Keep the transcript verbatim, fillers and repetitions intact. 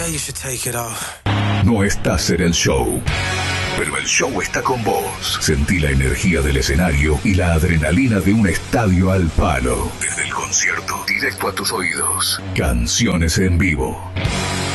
Yeah, you should take it off. No estás en el show, pero el show está con vos. Sentí la energía del escenario y la adrenalina de un estadio al palo. Desde el concierto, directo a tus oídos. Canciones en vivo.